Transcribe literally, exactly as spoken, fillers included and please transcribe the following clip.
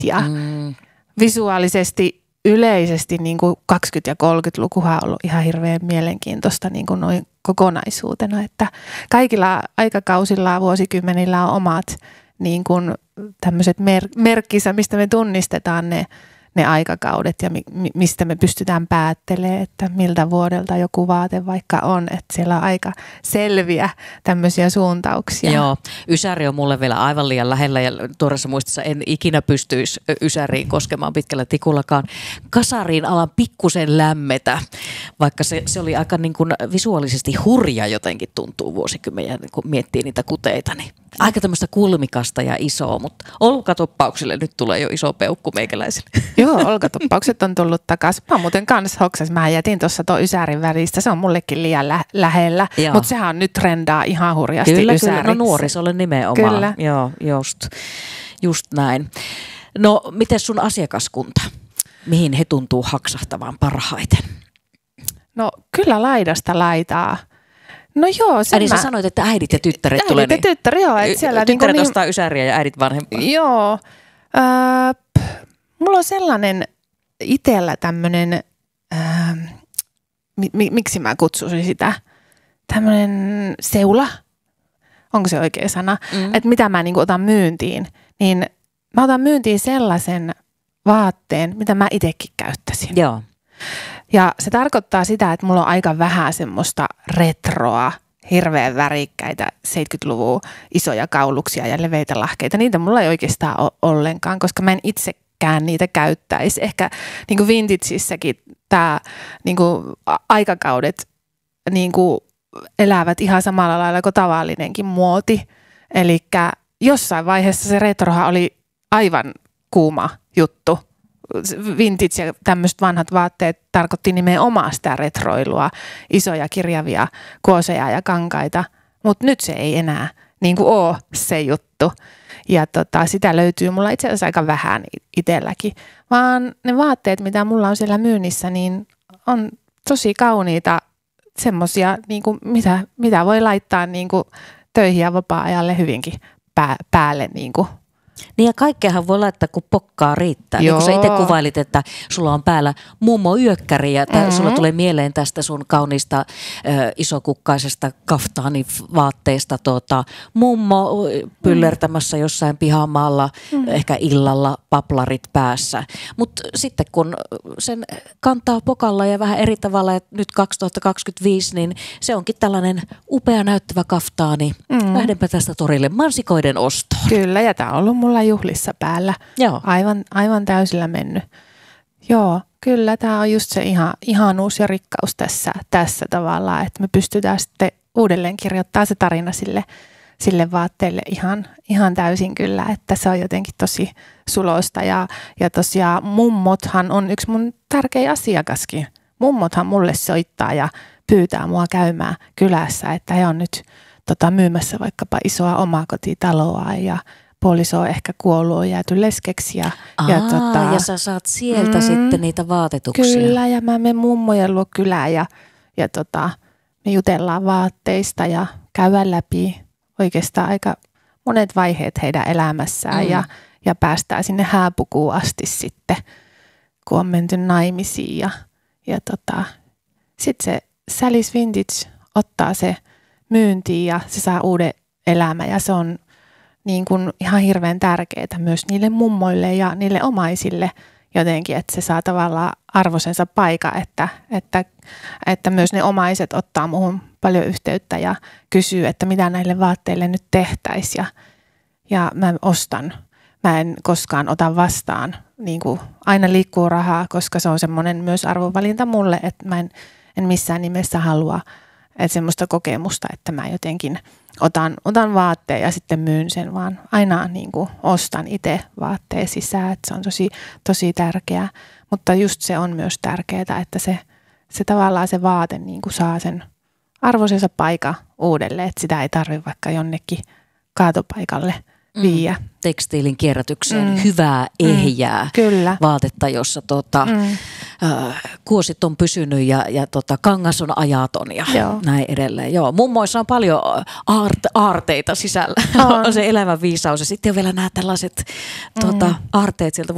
ja mm. visuaalisesti yleisesti niin kuin kaksikymmentä- ja kolmekymmentälukuhan on ollut ihan hirveän mielenkiintoista niin kuin noin kokonaisuutena, että kaikilla aikakausilla, vuosikymmenillä on omat niin kuin tämmöiset mer- merkkisä, mistä me tunnistetaan ne, ne aikakaudet ja mi- mistä me pystytään päättelemään, että miltä vuodelta joku vaate vaikka on, että siellä on aika selviä tämmöisiä suuntauksia. Joo, ysäri on mulle vielä aivan liian lähellä ja tuoreessa muistissa en ikinä pystyisi ysäriin koskemaan pitkällä tikullakaan. Kasariin alan pikkusen lämmetä, vaikka se, se oli aika niin kuin visuaalisesti hurja jotenkin tuntuu vuosikymmeniä, kun miettii niitä kuteita, niin aika tämmöistä kulmikasta ja isoa, mutta olkatoppauksille nyt tulee jo iso peukku meikäläisille. Joo, olkatoppaukset on tullut takaisin. Mä muuten kans hoksas. Mä jätin tuossa tuon ysärin väristä. Se on mullekin liian lä- lähellä, mutta sehän on nyt trendaa ihan hurjasti kyllä, ysäri. Kyllä, no nuorisolle nimenomaan. Kyllä. Joo, just, just näin. No, miten sun asiakaskunta? Mihin he tuntuu haksahtavan parhaiten? No, kyllä laidasta laitaa. No joo, sen Eli mä... sä sanoit, että äidit ja tyttäret äidit tulee. Äidit ja tyttäret, joo. Että siellä tyttäret niin ostaa ysäriä ja äidit vanhempaa. Joo. Öö, mulla on sellainen itsellä tämmöinen, öö, mi- miksi mä kutsuisin sitä, tämmöinen seula, onko se oikea sana, mm. että mitä mä niin kuin otan myyntiin, niin mä otan myyntiin sellaisen vaatteen, mitä mä itsekin käyttäisin. Joo. Ja se tarkoittaa sitä, että mulla on aika vähän semmoista retroa, hirveän värikkäitä seitsemänkymmentäluvun isoja kauluksia ja leveitä lahkeita. Niitä mulla ei oikeastaan ole ollenkaan, koska mä en itsekään niitä käyttäisi. Ehkä niin kuin vintageissäkin tämä niin kuin aikakaudet niin kuin elävät ihan samalla lailla kuin tavallinenkin muoti. Eli jossain vaiheessa se retroha oli aivan kuuma juttu. Vintage ja tämmöiset vanhat vaatteet tarkoitti nimenomaan sitä retroilua, isoja kirjavia kuoseja ja kankaita, mutta nyt se ei enää niin kuin ole se juttu. Ja tota, sitä löytyy mulla itse asiassa aika vähän itselläkin, vaan ne vaatteet, mitä mulla on siellä myynnissä, niin on tosi kauniita semmoisia, niin kuin mitä, mitä voi laittaa niin kuin töihin ja vapaa-ajalle hyvinkin pää, päälle niin kuin. Niin ja kaikkeahan voi laittaa, kun pokkaa riittää. Joo. Niin kun sä itse kuvailit, että sulla on päällä mummo yökkäri ja mm-hmm. sulla tulee mieleen tästä sun kauniista ö, isokukkaisesta kaftaanivaatteesta tuota, mummo pyllertämässä jossain pihamaalla, mm-hmm. ehkä illalla paplarit päässä. Mutta sitten kun sen kantaa pokalla ja vähän eri tavalla, että nyt kaksituhattakaksikymmentäviisi, niin se onkin tällainen upea näyttävä kaftaani. Mm-hmm. Lähdenpä tästä torille mansikoiden ostoon. Kyllä, ja tämä on ollut mulla juhlissa päällä. Joo. Aivan, aivan täysillä mennyt. Joo, kyllä tämä on just se ihan, ihanuus ja rikkaus tässä, tässä tavallaan, että me pystytään sitten uudelleen kirjoittamaan se tarina sille, sille vaatteelle ihan, ihan täysin kyllä, että se on jotenkin tosi suloista. Ja, ja tosiaan mummothan on yksi mun tärkeä asiakaskin. Mummothan mulle soittaa ja pyytää mua käymään kylässä, että he on nyt tota, myymässä vaikkapa isoa omakotitaloa ja puoliso on ehkä kuollut, on jääty leskeksi. Ja, Aa, ja, tota, ja sä saat sieltä mm, sitten niitä vaatetuksia. Kyllä, ja mä menen mummojen luo kylään ja, ja tota, me jutellaan vaatteista ja käydään läpi oikeastaan aika monet vaiheet heidän elämässään mm. ja, ja päästään sinne hääpukuun asti sitten, kun on menty naimisiin. Ja, ja tota, sitten se Sally's Vintage ottaa se myyntiin ja se saa uuden elämän ja se on niin kuin ihan hirveän tärkeää myös niille mummoille ja niille omaisille jotenkin, että se saa tavallaan arvoisensa paikka, että, että, että myös ne omaiset ottaa muuhun paljon yhteyttä ja kysyy, että mitä näille vaatteille nyt tehtäisiin ja, ja mä ostan. Mä en koskaan ota vastaan, niin kuin aina liikkuu rahaa, koska se on semmoinen myös arvovalinta mulle, että mä en, en missään nimessä halua että semmoista kokemusta, että mä jotenkin otan, otan vaatteen ja sitten myyn sen, vaan aina niin kuin ostan itse vaatteen sisään, että se on tosi, tosi tärkeää. Mutta just se on myös tärkeää, että se, se tavallaan se vaate niin kuin saa sen arvoisensa paikan uudelleen, että sitä ei tarvitse vaikka jonnekin kaatopaikalle viiä. Mm. Tekstiilin kierrätykseen mm. hyvää, ehjää mm. Kyllä. vaatetta, jossa tota, mm. äh, kuosit on pysynyt ja, ja tota, kangas on ajaton ja Joo. näin edelleen. Joo, mummoissa on paljon aarte, aarteita sisällä, on. on se elämän viisaus ja sitten on vielä nämä tällaiset mm. tota, aarteet sieltä